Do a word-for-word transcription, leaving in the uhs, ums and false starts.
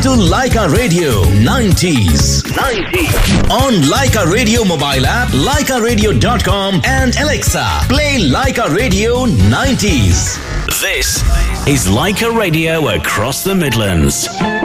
to Leica Radio nineties. nineties. On Leica Radio mobile app, leica radio dot com and Alexa, play Leica Radio nineties. This is Leica Radio across the Midlands.